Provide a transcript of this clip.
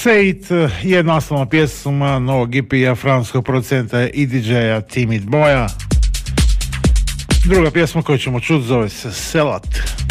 Fate je naslovna pjesma novog EP-a francuskog producenta i DJ-a Timid Boya. Druga pjesma koju ćemo čuti zove se Selat.